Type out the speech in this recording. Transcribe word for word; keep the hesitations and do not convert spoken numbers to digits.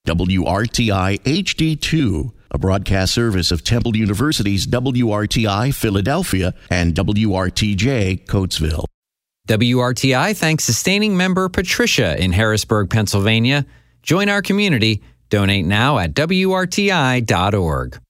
W R T I H D two, a broadcast service of Temple University's W R T I Philadelphia and W R T J Coatesville. W R T I thanks sustaining member Patricia in Harrisburg, Pennsylvania. Join our community. Donate now at W R T I dot org.